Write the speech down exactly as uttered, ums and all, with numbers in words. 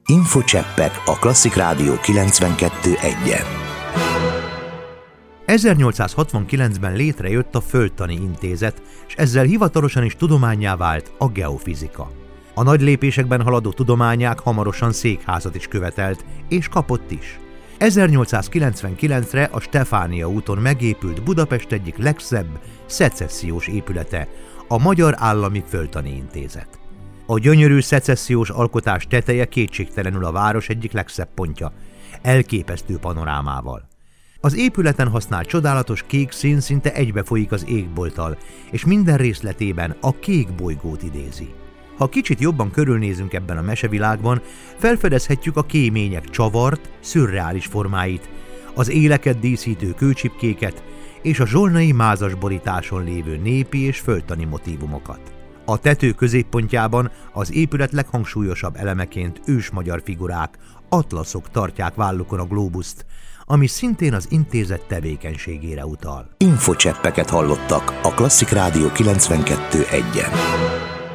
Infocseppek a Klasszik Rádió kilencvenkettő egyen. ezernyolcszázhatvankilencben létrejött a Földtani Intézet, és ezzel hivatalosan is tudománnyá vált a geofizika. A nagy lépésekben haladó tudományák hamarosan székházat is követelt, és kapott is. ezernyolcszázkilencvenkilencre a Stefánia úton megépült Budapest egyik legszebb szecessziós épülete, a Magyar Állami Földtani Intézet. A gyönyörű szecessziós alkotás teteje kétségtelenül a város egyik legszebb pontja, elképesztő panorámával. Az épületen használt csodálatos kék szín szinte egybefolyik az égbolttal, és minden részletében a kék bolygót idézi. Ha kicsit jobban körülnézünk ebben a mesevilágban, felfedezhetjük a kémények csavart, szürreális formáit, az éleket díszítő kőcsipkéket és a zsolnai mázasborításon lévő népi és földtani motívumokat. A tető középpontjában az épület leghangsúlyosabb elemeként ősmagyar figurák, atlaszok tartják vállukon a glóbuszt, ami szintén az intézet tevékenységére utal. Infocseppeket hallottak a Klasszik Rádió kilencvenkettő egyen.